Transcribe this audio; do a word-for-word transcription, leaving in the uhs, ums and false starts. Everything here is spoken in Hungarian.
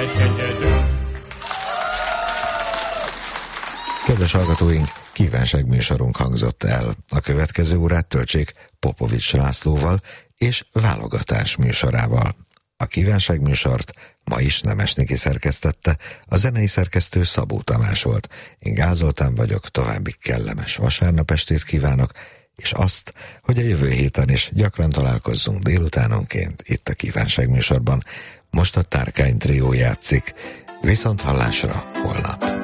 Kedves hallgatóink, kívánság műsorunk hangzott el. A következő órát töltsék Popovics Lászlóval és válogatás műsorával. A kívánság műsort ma is Nemes Niki szerkesztette, a zenei szerkesztő Szabó Tamás volt. Én Gál Zoltán vagyok, további kellemes vasárnap estét kívánok, és azt, hogy a jövő héten is gyakran találkozzunk délutánonként itt a kívánság műsorban. Most a Tárkány trió játszik. Viszont hallásra holnap.